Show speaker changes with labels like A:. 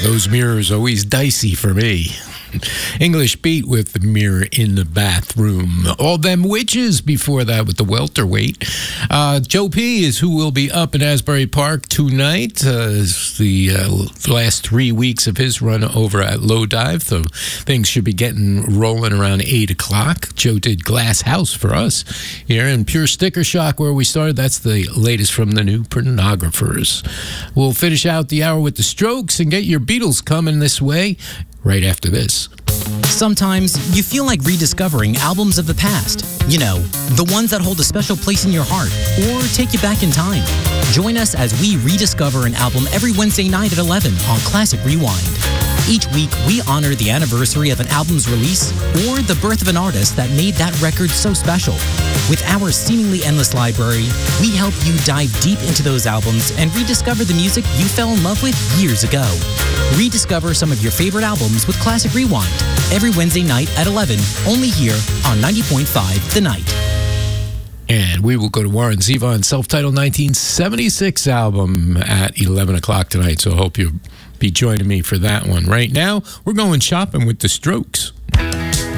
A: Those mirrors always dicey for me. English Beat with the Mirror in the Bathroom. All Them Witches before that with the welterweight. Joe P is who will be up in Asbury Park tonight. The last 3 weeks of his run over at Low Dive, so things should be getting rolling around 8 o'clock. Joe did Glass House for us here in Pure Sticker Shock where we started. That's the latest from the new Pornographers. We'll finish out the hour with the Strokes and get your Beatles coming this way right after this.
B: Sometimes you feel like rediscovering albums of the past. You know, the ones that hold a special place in your heart or take you back in time. Join us as we rediscover an album every Wednesday night at 11 on Classic Rewind. Each week, we honor the anniversary of an album's release or the birth of an artist that made that record so special. With our seemingly endless library, we help you dive deep into those albums and rediscover the music you fell in love with years ago. Rediscover some of your favorite albums with Classic Rewind every Wednesday night at 11, only here on 90.5 The Night.
A: And we will go to Warren Zevon's self-titled 1976 album at 11 o'clock tonight, so I hope you'll be joining me for that one. Right now, we're going shopping with the Strokes.